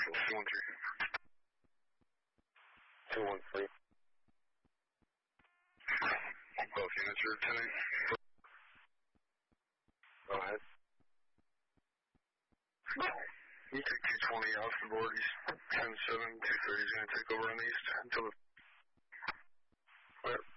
Marshall, 213. 213. Both units are 10-8. Go ahead. You take 220 off the board. He's 10-7, 230 is going to take over on the east until the...